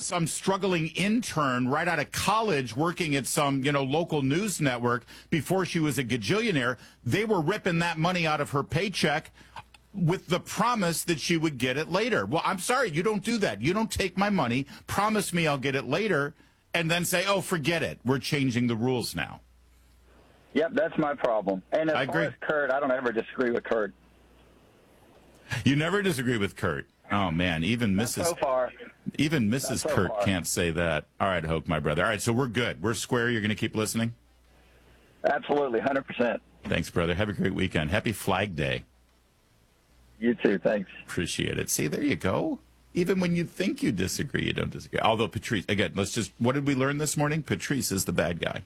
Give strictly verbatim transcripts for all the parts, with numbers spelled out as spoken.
some struggling intern right out of college working at some, you know, local news network before she was a gajillionaire. They were ripping that money out of her paycheck with the promise that she would get it later. Well, I'm sorry, you don't do that. You don't take my money, promise me I'll get it later, and then say, oh, forget it. We're changing the rules now. Yep, that's my problem. And as I far agree. as Kurt, I don't ever disagree with Kurt. You never disagree with Kurt. Oh, man, even Not Missus so far. Even Missus Not so Kurt far. can't say that. All right, Hoke, my brother. All right, so we're good. We're square. You're going to keep listening? Absolutely, one hundred percent. Thanks, brother. Have a great weekend. Happy Flag Day. You too, thanks. Appreciate it. See, there you go. Even when you think you disagree, you don't disagree. Although Patrice, again, let's just, what did we learn this morning? Patrice is the bad guy.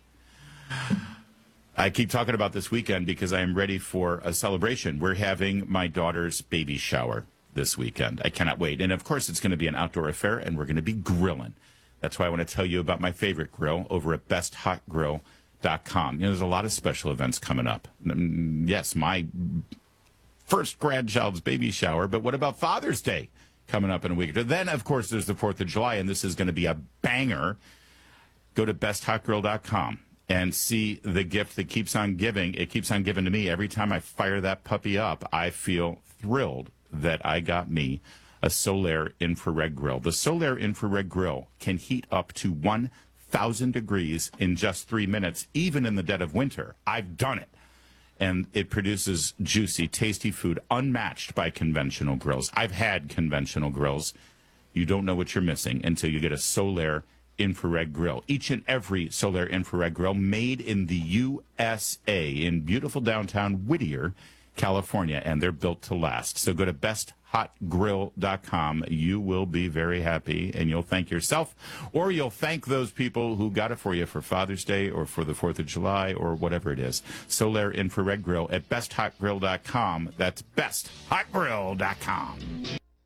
I keep talking about this weekend because I am ready for a celebration. We're having my daughter's baby shower this weekend. I cannot wait. And, of course, it's going to be an outdoor affair, and we're going to be grilling. That's why I want to tell you about my favorite grill over at best hot grill dot com. You know, there's a lot of special events coming up. Yes, my first grandchild's baby shower, but what about Father's Day coming up in a week? Then, of course, there's the fourth of July, and this is going to be a banger. Go to best hot grill dot com and see the gift that keeps on giving. It keeps on giving to me. Every time I fire that puppy up, I feel thrilled that I got me a Solaire infrared grill. The Solaire infrared grill can heat up to one thousand degrees in just three minutes, even in the dead of winter. I've done it. And it produces juicy, tasty food unmatched by conventional grills. I've had conventional grills. You don't know what you're missing until you get a Solaire infrared grill. Each and every Solaire infrared grill made in the U S A in beautiful downtown Whittier, California, and they're built to last. So go to best hot grill dot com. You will be very happy, and you'll thank yourself, or you'll thank those people who got it for you for Father's Day or for the fourth of July or whatever it is. Solaire infrared grill at best hot grill dot com. That's best hot grill dot com.